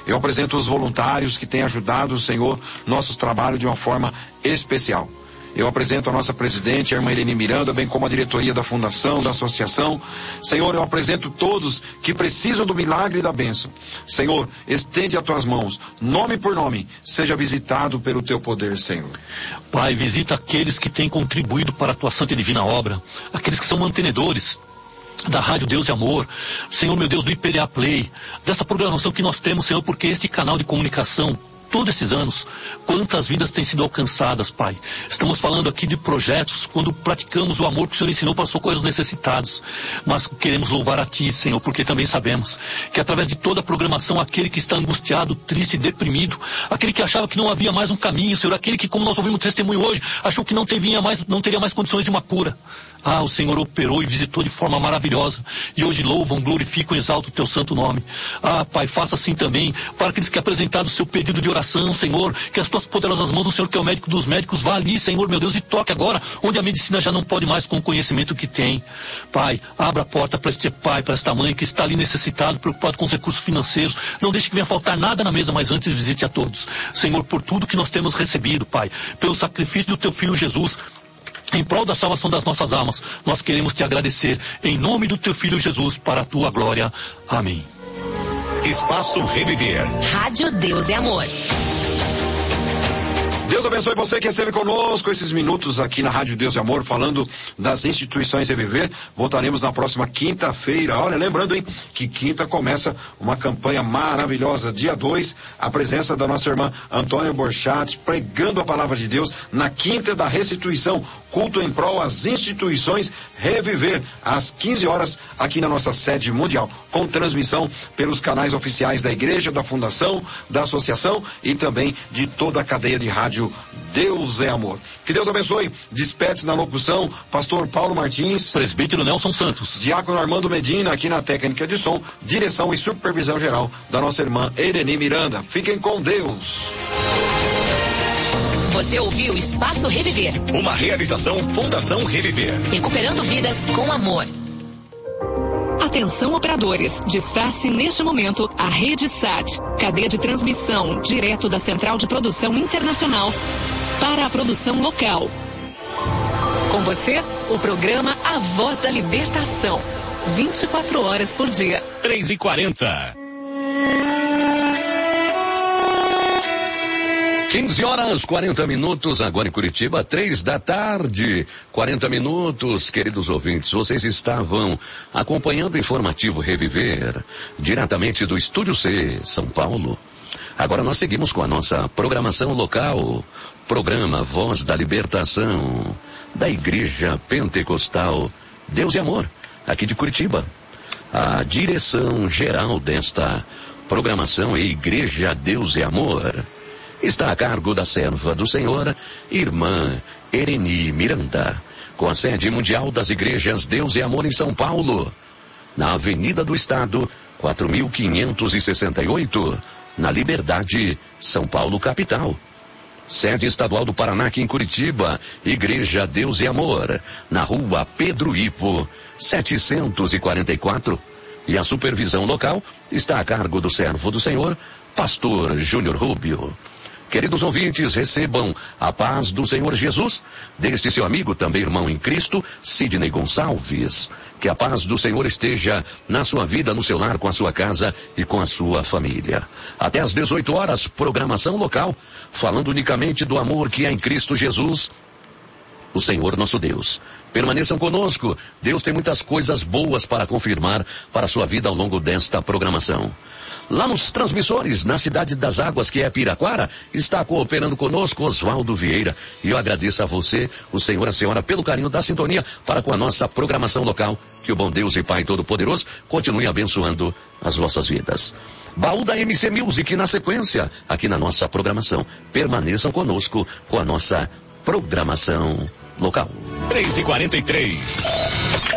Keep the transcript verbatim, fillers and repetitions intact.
Eu apresento os voluntários que têm ajudado, Senhor, nossos trabalhos de uma forma especial. Eu apresento a nossa presidente, a irmã Irene Miranda, bem como a diretoria da fundação, da associação. Senhor, eu apresento todos que precisam do milagre e da bênção. Senhor, estende as tuas mãos, nome por nome, seja visitado pelo teu poder, Senhor. Pai, visita aqueles que têm contribuído para a tua santa e divina obra, aqueles que são mantenedores da Rádio Deus e Amor, Senhor, meu Deus, do I P L A Play, dessa programação que nós temos, Senhor, porque este canal de comunicação, todos esses anos, quantas vidas têm sido alcançadas, Pai. Estamos falando aqui de projetos, quando praticamos o amor que o Senhor ensinou para socorrer os necessitados. Mas queremos louvar a Ti, Senhor, porque também sabemos que através de toda a programação, aquele que está angustiado, triste, deprimido, aquele que achava que não havia mais um caminho, Senhor, aquele que, como nós ouvimos o testemunho hoje, achou que não teria mais, não teria mais condições de uma cura. Ah, o Senhor operou e visitou de forma maravilhosa. E hoje louvam, glorificam e exaltam o Teu santo nome. Ah, Pai, faça assim também para aqueles que apresentaram o seu pedido de oração, Senhor, que as Tuas poderosas mãos do Senhor, que é o médico dos médicos, vá ali, Senhor, meu Deus, e toque agora, onde a medicina já não pode mais com o conhecimento que tem. Pai, abra a porta para este pai, para esta mãe que está ali necessitado, preocupado com os recursos financeiros. Não deixe que venha faltar nada na mesa, mas antes visite a todos. Senhor, por tudo que nós temos recebido, Pai, pelo sacrifício do Teu Filho Jesus, em prol da salvação das nossas almas, nós queremos Te agradecer em nome do Teu Filho Jesus, para a Tua glória. Amém. Espaço Reviver. Rádio Deus e Amor. Deus abençoe você que esteve conosco esses minutos aqui na Rádio Deus e Amor, falando das instituições Reviver. Voltaremos na próxima quinta-feira. Olha, lembrando, hein, que quinta começa uma campanha maravilhosa. Dia dois, a presença da nossa irmã Antônia Borchat, pregando a palavra de Deus na quinta da restituição, culto em prol às instituições Reviver, às quinze horas, aqui na nossa sede mundial, com transmissão pelos canais oficiais da igreja, da fundação, da associação e também de toda a cadeia de rádio Deus é Amor. Que Deus abençoe. Despede-se na locução pastor Paulo Martins, presbítero Nelson Santos, diácono Armando Medina, aqui na técnica de som, direção e supervisão geral da nossa irmã Irene Miranda. Fiquem com Deus. Você ouviu Espaço Reviver, uma realização Fundação Reviver, recuperando vidas com amor. Atenção, operadores, despace neste momento a Rede Sat, cadeia de transmissão direto da Central de Produção Internacional para a produção local. Com você, o programa A Voz da Libertação, vinte e quatro horas por dia. três e quarenta. quinze horas, quarenta minutos, agora em Curitiba, três da tarde, quarenta minutos, queridos ouvintes, vocês estavam acompanhando o informativo Reviver, diretamente do Estúdio C, São Paulo. Agora nós seguimos com a nossa programação local, programa Voz da Libertação, da Igreja Pentecostal Deus e Amor, aqui de Curitiba. A direção geral desta programação é Igreja Deus e Amor. Está a cargo da serva do Senhor, irmã Irene Miranda, com a sede mundial das igrejas Deus e Amor em São Paulo, na Avenida do Estado, quatro mil quinhentos e sessenta e oito, na Liberdade, São Paulo, capital. Sede estadual do Paraná, aqui em Curitiba, Igreja Deus e Amor, na rua Pedro Ivo, setecentos e quarenta e quatro. E a supervisão local está a cargo do servo do Senhor, pastor Júnior Rubio. Queridos ouvintes, recebam a paz do Senhor Jesus, deste seu amigo, também irmão em Cristo, Sidney Gonçalves. Que a paz do Senhor esteja na sua vida, no seu lar, com a sua casa e com a sua família. Até às dezoito horas, programação local, falando unicamente do amor que é em Cristo Jesus, o Senhor nosso Deus. Permaneçam conosco, Deus tem muitas coisas boas para confirmar para a sua vida ao longo desta programação. Lá nos transmissores, na Cidade das Águas, que é Piraquara, está cooperando conosco Oswaldo Vieira. E eu agradeço a você, o senhor e a senhora, pelo carinho da sintonia para com a nossa programação local. Que o bom Deus e Pai Todo-Poderoso continue abençoando as vossas vidas. Baú da M C Music na sequência, aqui na nossa programação. Permaneçam conosco com a nossa programação local. três e quarenta e três.